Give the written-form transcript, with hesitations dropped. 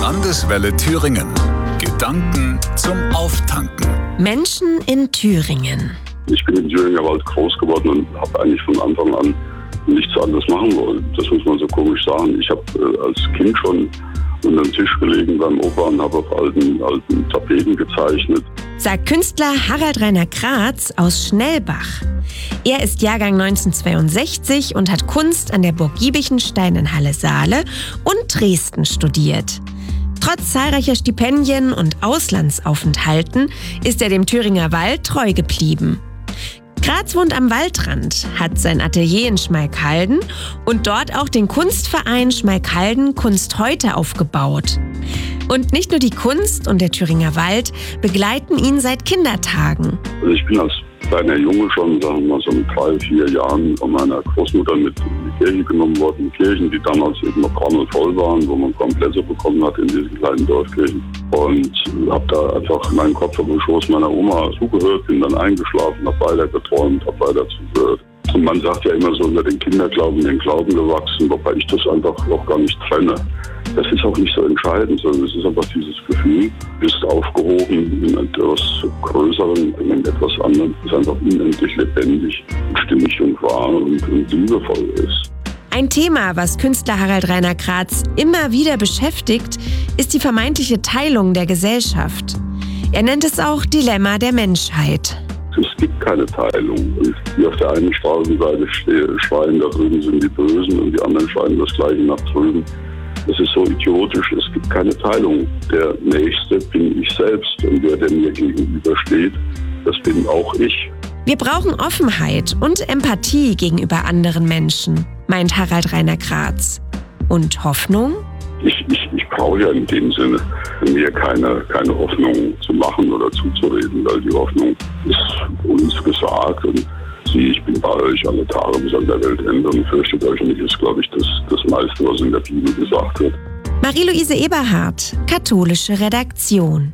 Landeswelle Thüringen. Gedanken zum Auftanken. Menschen in Thüringen. Ich bin im Thüringer Wald groß geworden und habe eigentlich von Anfang an nichts anderes machen wollen. Das muss man so komisch sagen. Ich habe als Kind schon unter dem Tisch gelegen beim Opa und habe auf alten Tapeten gezeichnet. Sagt Künstler Harald Rainer Kratz aus Schnellbach. Er ist Jahrgang 1962 und hat Kunst an der Burg Giebichenstein in Halle-Saale und Dresden studiert. Trotz zahlreicher Stipendien und Auslandsaufenthalten ist er dem Thüringer Wald treu geblieben. Kratz wohnt am Waldrand, hat sein Atelier in Schmalkalden und dort auch den Kunstverein Schmalkalden Kunst heute aufgebaut. Und nicht nur die Kunst und der Thüringer Wald begleiten ihn seit Kindertagen. Also ich bin als kleiner Junge schon, sagen wir mal so mit 3, 4 Jahren von meiner Großmutter mit in die Kirche genommen worden. Kirchen, die damals eben noch voll waren, wo man kaum Plätze bekommen hat in diesen kleinen Dorfkirchen. Und habe da einfach meinen Kopf auf dem Schoß meiner Oma zugehört, bin dann eingeschlafen, habe weiter geträumt, habe weiter zugehört. Und man sagt ja immer so, unter den Kinderglauben den Glauben gewachsen, wobei ich das einfach auch gar nicht trenne. Das ist auch nicht so entscheidend, sondern es ist einfach dieses Gefühl, du bist aufgehoben in etwas Größeren, in etwas anderem, das einfach unendlich lebendig, stimmig und wahr und liebevoll ist. Ein Thema, was Künstler Harald Rainer Kratz immer wieder beschäftigt, ist die vermeintliche Teilung der Gesellschaft. Er nennt es auch Dilemma der Menschheit. Es gibt keine Teilung. Und die auf der einen Straßenseite schreien, da drüben sind die Bösen und die anderen schreien das Gleiche nach drüben. Das ist so idiotisch. Es gibt keine Teilung. Der Nächste bin ich selbst und der mir gegenübersteht, das bin auch ich. Wir brauchen Offenheit und Empathie gegenüber anderen Menschen, meint Harald Rainer Kratz. Und Hoffnung? Ich brauche ja in dem Sinne mir keine Hoffnung zu machen oder zuzureden, weil die Hoffnung ist uns gesagt und ich bin bei euch alle Tage bis an der Weltende und fürchtet euch nicht, ist, glaube ich, das meiste, was in der Bibel gesagt wird. Marie-Louise Eberhardt, katholische Redaktion.